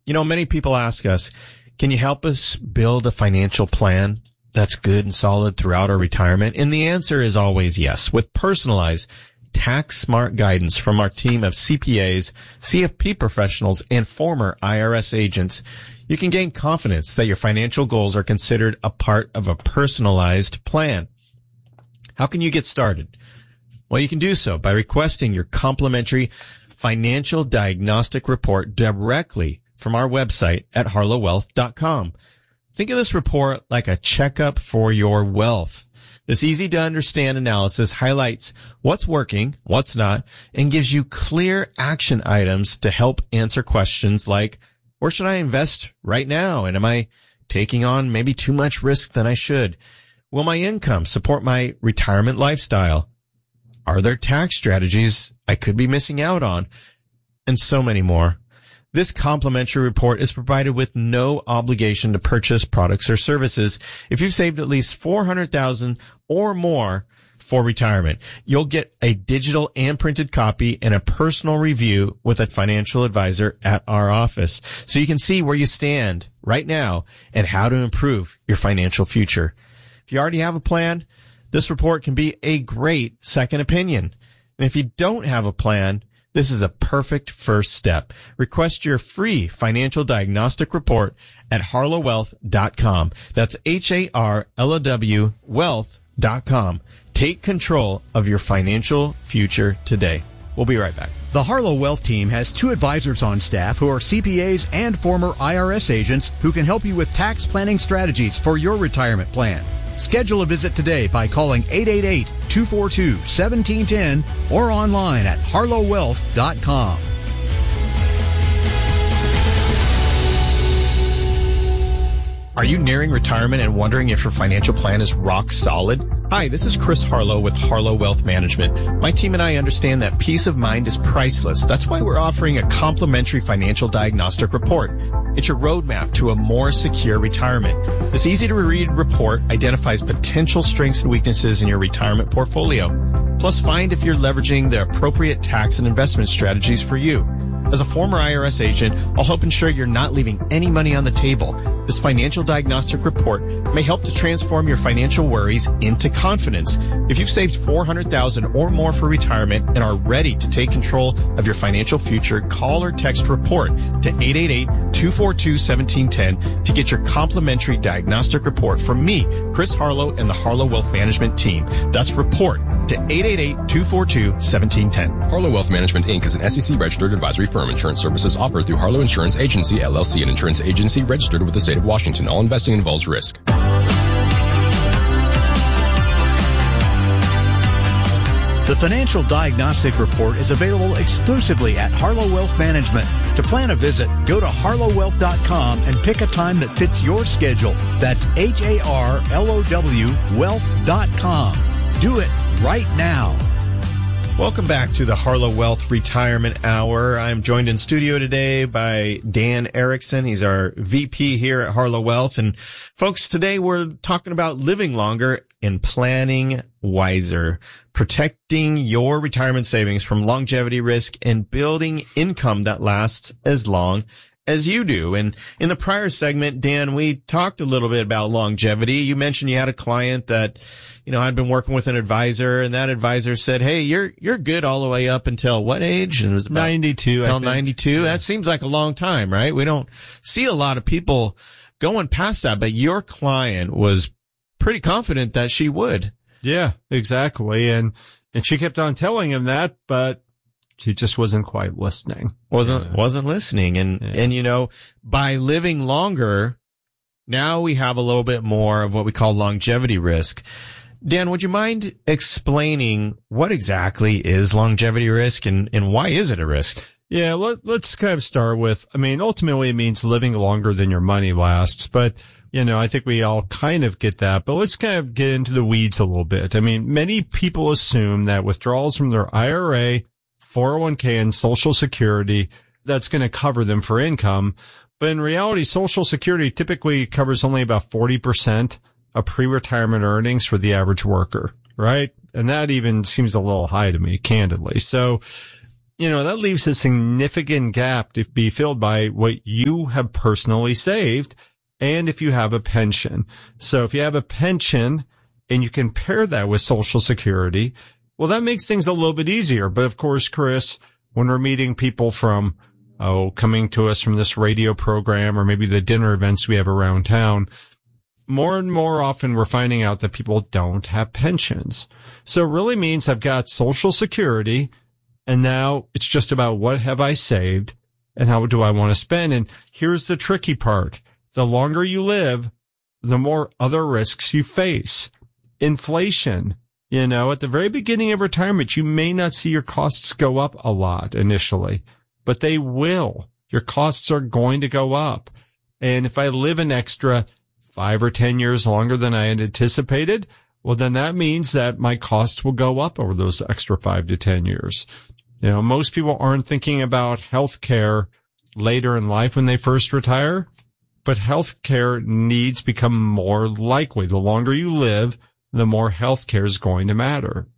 You know, many people ask us, can you help us build a financial plan that's good and solid throughout our retirement? And the answer is always yes. With personalized, tax-smart guidance from our team of CPAs, CFP professionals, and former IRS agents, you can gain confidence that your financial goals are considered a part of a personalized plan. How can you get started? Well, you can do so by requesting your complimentary financial diagnostic report directly from our website at harlowwealth.com. Think of this report like a checkup for your wealth. This easy-to-understand analysis highlights what's working, what's not, and gives you clear action items to help answer questions like, where should I invest right now? And am I taking on maybe too much risk than I should? Will my income support my retirement lifestyle? Are there tax strategies I could be missing out on? And so many more. This complimentary report is provided with no obligation to purchase products or services. If you've saved at least $400,000 or more for retirement, you'll get a digital and printed copy and a personal review with a financial advisor at our office, so you can see where you stand right now and how to improve your financial future. If you already have a plan, this report can be a great second opinion. And if you don't have a plan, this is a perfect first step. Request your free financial diagnostic report at harlowwealth.com. That's HARLOW wealth.com. Take control of your financial future today. We'll be right back. The Harlow Wealth Team has 2 advisors on staff who are CPAs and former IRS agents who can help you with tax planning strategies for your retirement plan. Schedule a visit today by calling 888-242-1710 or online at harlowwealth.com. Are you nearing retirement and wondering if your financial plan is rock solid? Hi, this is Chris Harlow with Harlow Wealth Management. My team and I understand that peace of mind is priceless. That's why we're offering a complimentary financial diagnostic report. It's your roadmap to a more secure retirement. This easy-to-read report identifies potential strengths and weaknesses in your retirement portfolio. Plus, find if you're leveraging the appropriate tax and investment strategies for you. As a former IRS agent, I'll help ensure you're not leaving any money on the table. This financial diagnostic report may help to transform your financial worries into confidence. If you've saved $400,000 or more for retirement and are ready to take control of your financial future, call or text REPORT to 888-242-1710 to get your complimentary diagnostic report from me, Chris Harlow, and the Harlow Wealth Management team. That's REPORT to 888-242-1710. Harlow Wealth Management, Inc. is an SEC-registered advisory firm. Insurance services offered through Harlow Insurance Agency, LLC, an insurance agency registered with the state of Washington. All investing involves risk. The Financial Diagnostic Report is available exclusively at Harlow Wealth Management. To plan a visit, go to harlowwealth.com and pick a time that fits your schedule. That's HARLOW wealth.com. Do it right now. Welcome back to the Harlow Wealth Retirement Hour. I'm joined in studio today by Dan Erickson. He's our VP here at Harlow Wealth. And folks, today we're talking about living longer and planning wiser, protecting your retirement savings from longevity risk and building income that lasts as long as you do. And in the prior segment, Dan, we talked a little bit about longevity. You mentioned you had a client that, had been working with an advisor, and that advisor said, hey, you're good all the way up until what age? And it was about 92. Until 92. That seems like a long time, right? We don't see a lot of people going past that, but your client was pretty confident that she would. Yeah, exactly. And she kept on telling him that, but she just wasn't quite listening. Wasn't listening. And by living longer, now we have a little bit more of what we call longevity risk. Dan, would you mind explaining what exactly is longevity risk and why is it a risk? Yeah, let's kind of start with, ultimately it means living longer than your money lasts, but I think we all kind of get that, but let's kind of get into the weeds a little bit. Many people assume that withdrawals from their IRA, 401k, and Social Security, that's going to cover them for income. But in reality, Social Security typically covers only about 40% of pre-retirement earnings for the average worker, right? And that even seems a little high to me, candidly. So that leaves a significant gap to be filled by what you have personally saved and if you have a pension. So if you have a pension and you can pair that with Social Security, well, that makes things a little bit easier. But of course, Chris, when we're meeting people from, coming to us from this radio program or maybe the dinner events we have around town, more and more often we're finding out that people don't have pensions. So it really means I've got Social Security, and now it's just about what have I saved and how do I want to spend. And here's the tricky part. The longer you live, the more other risks you face. Inflation. At the very beginning of retirement, you may not see your costs go up a lot initially, but they will. Your costs are going to go up. And if I live an extra 5 or 10 years longer than I had anticipated, well, then that means that my costs will go up over those extra 5 to 10 years. Most people aren't thinking about health care later in life when they first retire, but health care needs become more likely. The longer you live, the more health care is going to matter.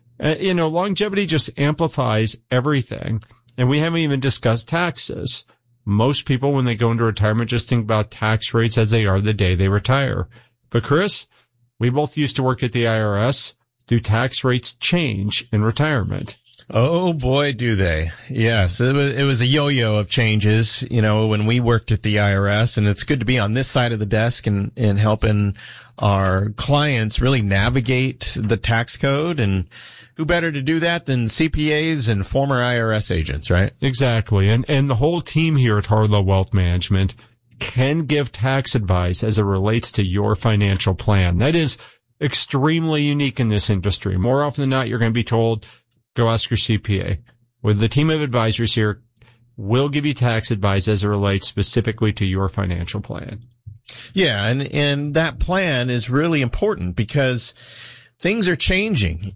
Longevity just amplifies everything. And we haven't even discussed taxes. Most people, when they go into retirement, just think about tax rates as they are the day they retire. But Chris, we both used to work at the IRS. Do tax rates change in retirement? Oh boy, do they. Yes, it was a yo-yo of changes, when we worked at the IRS, and it's good to be on this side of the desk and helping our clients really navigate the tax code. And who better to do that than CPAs and former IRS agents, right? Exactly. And the whole team here at Harlow Wealth Management can give tax advice as it relates to your financial plan. That is extremely unique in this industry. More often than not, you're going to be told, go ask your CPA. With the team of advisors here, we'll give you tax advice as it relates specifically to your financial plan. Yeah, and that plan is really important because things are changing.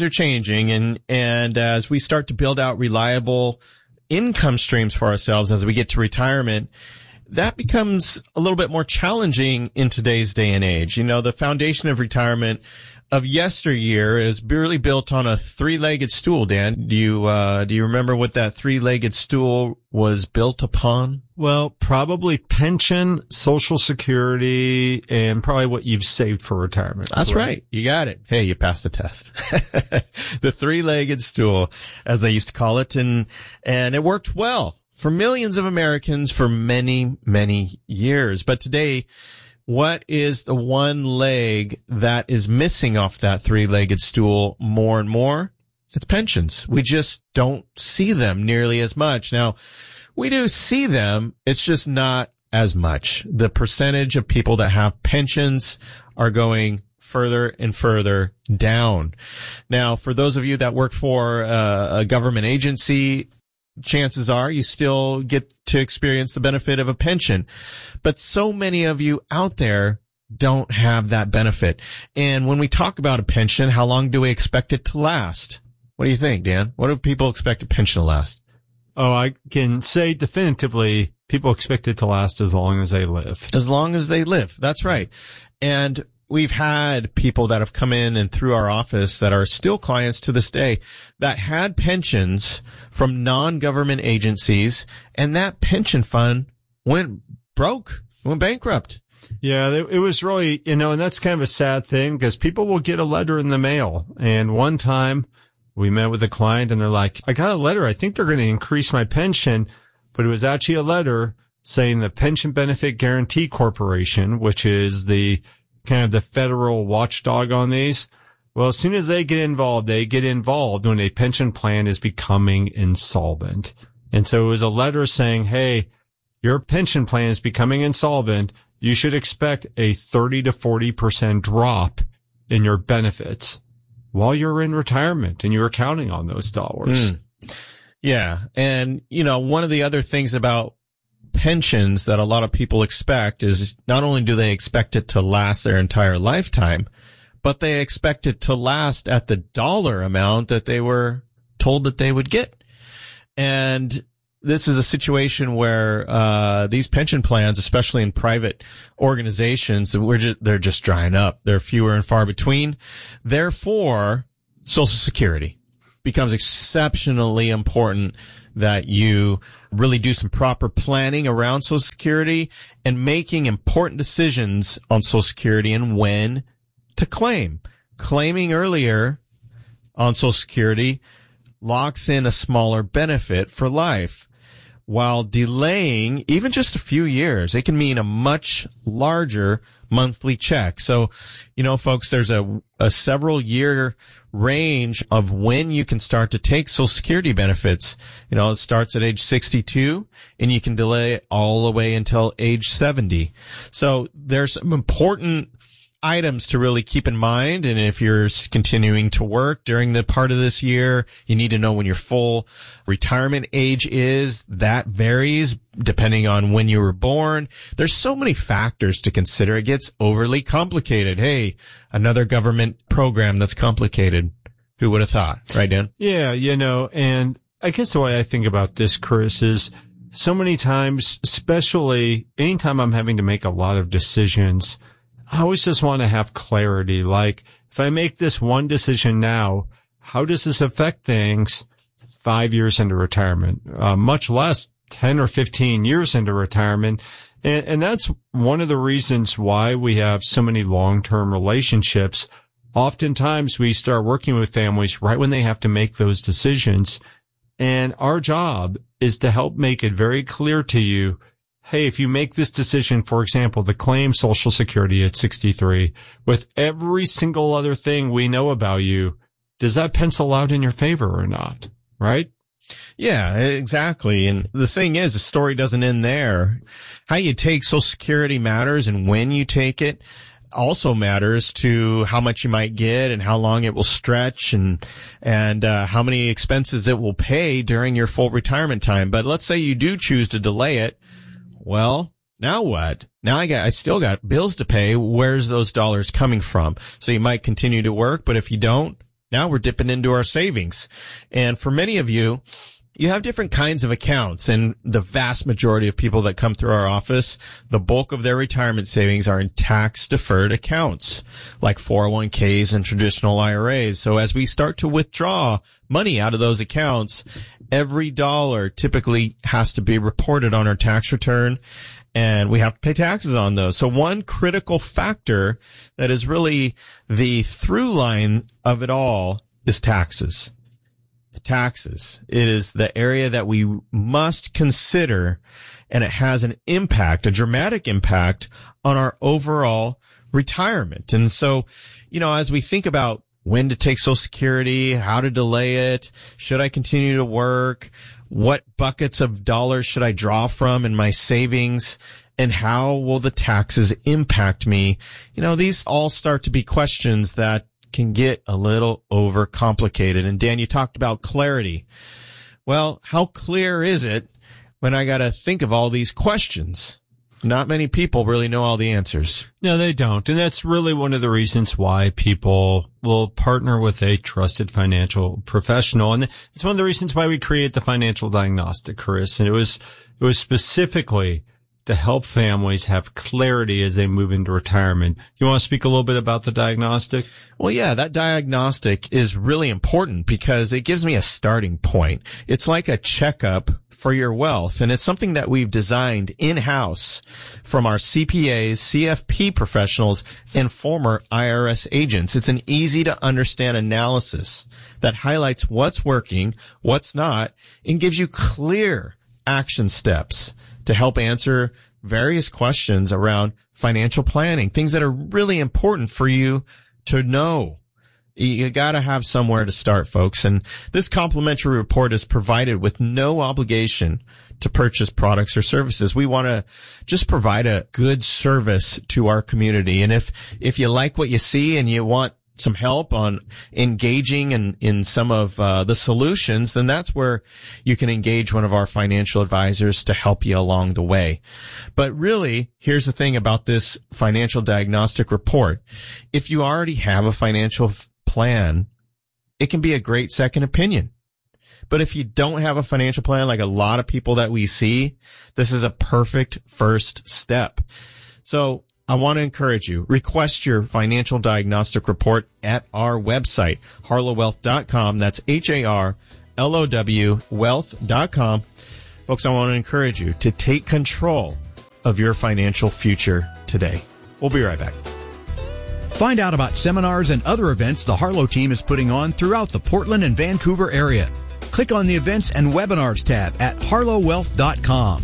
And as we start to build out reliable income streams for ourselves as we get to retirement, that becomes a little bit more challenging in today's day and age. The foundation of retirement of yesteryear is really built on a three-legged stool. Dan, do you remember what that three-legged stool was built upon? Well, probably pension, Social Security, and probably what you've saved for retirement. That's right. You got it. Hey, you passed the test. The three-legged stool, as they used to call it, and it worked well for millions of Americans for many, many years. But today, what is the one leg that is missing off that three-legged stool more and more? It's pensions. We just don't see them nearly as much. Now, we do see them. It's just not as much. The percentage of people that have pensions are going further and further down. Now, for those of you that work for a government agency, chances are you still get to experience the benefit of a pension. But so many of you out there don't have that benefit. And when we talk about a pension, how long do we expect it to last? What do you think, Dan? What do people expect a pension to last? Oh, I can say definitively people expect it to last as long as they live. As long as they live. That's right. And we've had people that have come in and through our office that are still clients to this day that had pensions from non-government agencies, and that pension fund went bankrupt. Yeah, it was really, and that's kind of a sad thing because people will get a letter in the mail. And one time we met with a client and they're like, I got a letter. I think they're going to increase my pension. But it was actually a letter saying the Pension Benefit Guaranty Corporation, which is the kind of the federal watchdog on these. Well, as soon as they get involved when a pension plan is becoming insolvent. And so it was a letter saying, hey, your pension plan is becoming insolvent. You should expect a 30 to 40% drop in your benefits while you're in retirement and you were counting on those dollars. Yeah. And, one of the other things about pensions that a lot of people expect is not only do they expect it to last their entire lifetime, but they expect it to last at the dollar amount that they were told that they would get. And this is a situation where these pension plans, especially in private organizations, they're just drying up. They're fewer and far between. Therefore, Social Security. becomes exceptionally important that you really do some proper planning around Social Security and making important decisions on Social Security and when to claim. Claiming earlier on Social Security locks in a smaller benefit for life, while delaying even just a few years, it can mean a much larger monthly check. So, folks, there's a several year range of when you can start to take Social Security benefits. It starts at age 62 and you can delay it all the way until age 70. So there's some important items to really keep in mind. And if you're continuing to work during the part of this year, you need to know when your full retirement age is. That varies depending on when you were born. There's so many factors to consider. It gets overly complicated. Hey, another government program that's complicated. Who would have thought? Right, Dan? Yeah, and I guess the way I think about this, Chris, is so many times, especially anytime I'm having to make a lot of decisions, I always just want to have clarity. Like, if I make this one decision now, how does this affect things 5 years into retirement? Much less 10 or 15 years into retirement. And that's one of the reasons why we have so many long-term relationships. Oftentimes we start working with families right when they have to make those decisions. And our job is to help make it very clear to you, hey, if you make this decision, for example, to claim Social Security at 63, with every single other thing we know about you, does that pencil out in your favor or not? Right? Yeah, exactly. And the thing is, the story doesn't end there. How you take Social Security matters, and when you take it also matters to how much you might get and how long it will stretch and how many expenses it will pay during your full retirement time. But let's say you do choose to delay it. Well, now what? Now I still got bills to pay. Where's those dollars coming from? So you might continue to work, but if you don't, now we're dipping into our savings. And for many of you, you have different kinds of accounts, and the vast majority of people that come through our office, the bulk of their retirement savings are in tax-deferred accounts, like 401ks and traditional IRAs. So as we start to withdraw money out of those accounts, every dollar typically has to be reported on our tax return, and we have to pay taxes on those. So one critical factor that is really the through line of it all is taxes. Taxes. It is the area that we must consider, and it has an impact, a dramatic impact on our overall retirement. And so, as we think about when to take Social Security, how to delay it, should I continue to work, what buckets of dollars should I draw from in my savings, and how will the taxes impact me? These all start to be questions that can get a little overcomplicated. And Dan, you talked about clarity. Well, how clear is it when I got to think of all these questions? Not many people really know all the answers. No, they don't. And that's really one of the reasons why people will partner with a trusted financial professional. And it's one of the reasons why we created the Financial Diagnostic, Chris. And it was specifically to help families have clarity as they move into retirement. You want to speak a little bit about the diagnostic? Well, yeah, that diagnostic is really important because it gives me a starting point. It's like a checkup for your wealth, and it's something that we've designed in-house from our CPAs, CFP professionals, and former IRS agents. It's an easy-to-understand analysis that highlights what's working, what's not, and gives you clear action steps to help answer various questions around financial planning, things that are really important for you to know. You got to have somewhere to start, folks. And this complimentary report is provided with no obligation to purchase products or services. We want to just provide a good service to our community. And if you like what you see and you want some help on engaging in some of the solutions, then that's where you can engage one of our financial advisors to help you along the way. But really, here's the thing about this financial diagnostic report. If you already have a financial plan, it can be a great second opinion. But if you don't have a financial plan, like a lot of people that we see, this is a perfect first step. So I want to encourage you, request your financial diagnostic report at our website, harlowwealth.com. That's HARLOW wealth.com. Folks, I want to encourage you to take control of your financial future today. We'll be right back. Find out about seminars and other events the Harlow team is putting on throughout the Portland and Vancouver area. Click on the Events and Webinars tab at harlowwealth.com.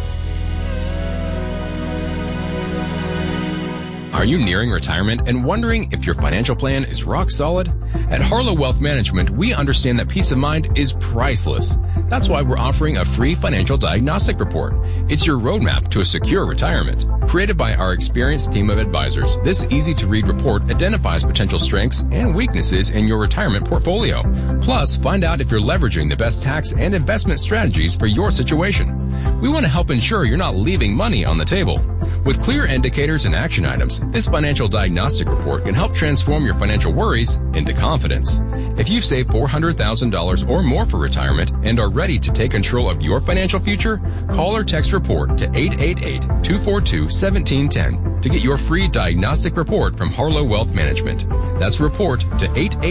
Are you nearing retirement and wondering if your financial plan is rock solid? At Harlow Wealth Management, we understand that peace of mind is priceless. That's why we're offering a free financial diagnostic report. It's your roadmap to a secure retirement. Created by our experienced team of advisors, this easy-to-read report identifies potential strengths and weaknesses in your retirement portfolio. Plus, find out if you're leveraging the best tax and investment strategies for your situation. We want to help ensure you're not leaving money on the table. With clear indicators and action items, this financial diagnostic report can help transform your financial worries into confidence. If you've saved $400,000 or more for retirement and are ready to take control of your financial future, call or text REPORT to 888-242-1710 to get your free diagnostic report from Harlow Wealth Management. That's REPORT to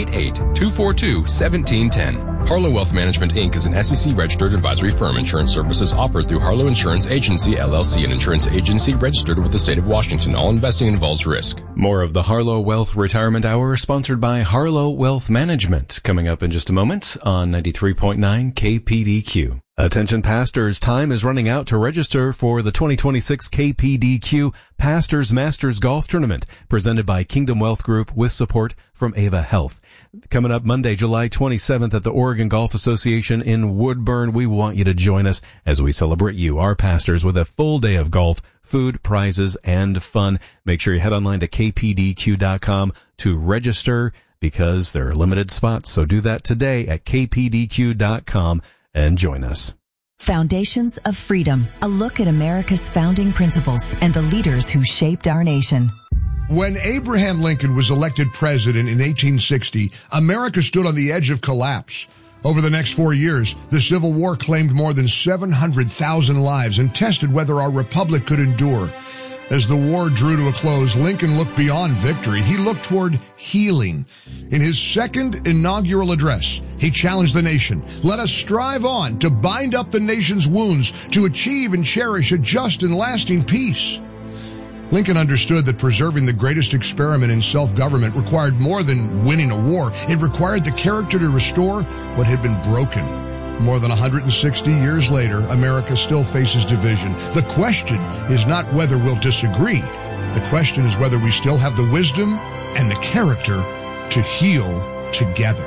888-242-1710. Harlow Wealth Management, Inc. is an SEC-registered advisory firm. Insurance services offered through Harlow Insurance Agency, LLC, an insurance agency registered with the state of Washington. All investing involves risk. More of the Harlow Wealth Retirement Hour, sponsored by Harlow Wealth Management, coming up in just a moment on 93.9 KPDQ. Attention pastors, time is running out to register for the 2026 KPDQ Pastors Masters Golf Tournament, presented by Kingdom Wealth Group with support from Ava Health. Coming up Monday, July 27th at the Oregon Golf Association in Woodburn. We want you to join us as we celebrate you, our pastors, with a full day of golf, food, prizes, and fun. Make sure you head online to kpdq.com to register because there are limited spots. So do that today at kpdq.com. and join us. Foundations of Freedom, a look at America's founding principles and the leaders who shaped our nation. When Abraham Lincoln was elected president in 1860, America stood on the edge of collapse. Over the next 4 years, the Civil War claimed more than 700,000 lives and tested whether our republic could endure. As the war drew to a close, Lincoln looked beyond victory. He looked toward healing. In his second inaugural address, he challenged the nation. Let us strive on to bind up the nation's wounds, to achieve and cherish a just and lasting peace. Lincoln understood that preserving the greatest experiment in self-government required more than winning a war. It required the character to restore what had been broken. More than 160 years later, America still faces division. The question is not whether we'll disagree. The question is whether we still have the wisdom and the character to heal together.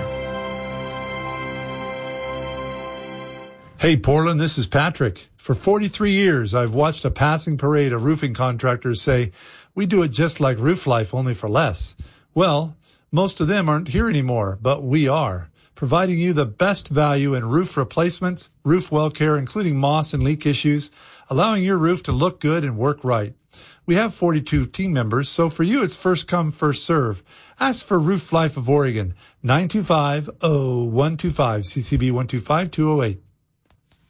Hey, Portland, this is Patrick. For 43 years, I've watched a passing parade of roofing contractors say, we do it just like Roof Life, only for less. Well, most of them aren't here anymore, but we are, providing you the best value in roof replacements, roof well care, including moss and leak issues, allowing your roof to look good and work right. We have 42 team members, so for you, it's first come, first serve. Ask for Roof Life of Oregon, 925-0125, CCB 125208.